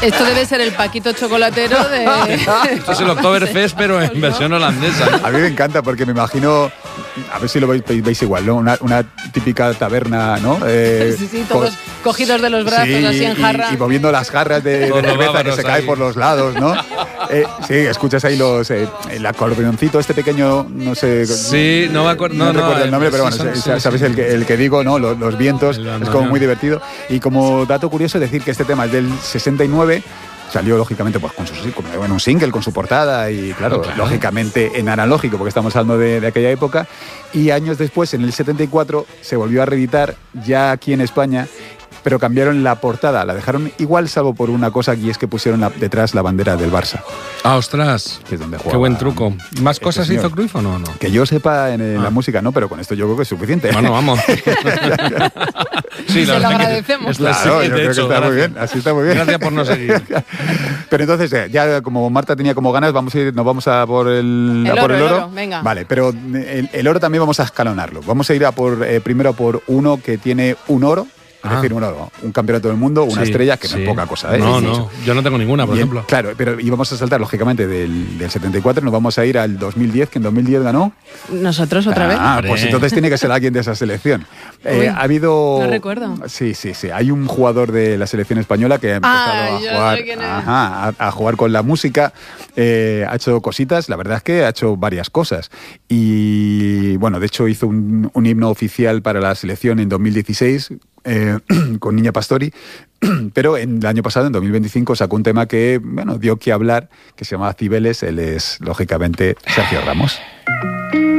Esto debe ser el Paquito chocolatero de... Esto es el Oktoberfest, pero en versión holandesa. A mí me encanta porque me imagino, a ver si lo veis igual, ¿no? Una típica taberna, ¿no? Sí, todos cogidos de los brazos, sí, así en jarra. Y moviendo las jarras de cerveza que se cae por los lados, ¿no? Sí, escuchas ahí el acordeoncito este pequeño, no sé... Sí, no me acuerdo. No recuerdo el nombre, pero bueno, sabes el que digo, ¿no? Los vientos, es como muy divertido. Y como dato curioso, decir que este tema es del 69, salió lógicamente pues con un single, con su portada y claro, lógicamente en analógico, porque estamos hablando de aquella época. Y años después, en el 74, se volvió a reeditar ya aquí en España, pero cambiaron la portada, la dejaron igual, salvo por una cosa, y es que pusieron detrás la bandera del Barça. ¡Ah, ostras! Que es donde jugaba. ¡Qué buen truco! ¿Más cosas señor. hizo Cruyff o no? Que yo sepa en la música, no, pero con esto yo creo que es suficiente. Bueno, vamos. Sí, se lo agradecemos. Claro, yo creo que está muy bien, así está muy bien. Gracias por no seguir. Pero entonces, ya como Marta tenía como ganas, nos vamos a por el oro. Venga. Vale, pero el oro también vamos a escalonarlo. Vamos a ir primero a por uno que tiene un oro. Es decir, un campeonato del mundo, una estrella, que no es poca cosa, ¿eh? No, yo no tengo ninguna, por ejemplo. Claro, pero íbamos a saltar, lógicamente, del 74, nos vamos a ir al 2010, que en 2010 ganó. ¿Nosotros otra vez? Pues entonces tiene que ser alguien de esa selección. Ha habido... No recuerdo. Sí. Hay un jugador de la selección española que ha empezado a jugar con la música, ha hecho cositas, la verdad es que ha hecho varias cosas. Y, bueno, de hecho hizo un himno oficial para la selección en 2016, con Niña Pastori, pero el año pasado, en 2025, sacó un tema que, bueno, dio que hablar, que se llama Cibeles. Él es, lógicamente, Sergio Ramos.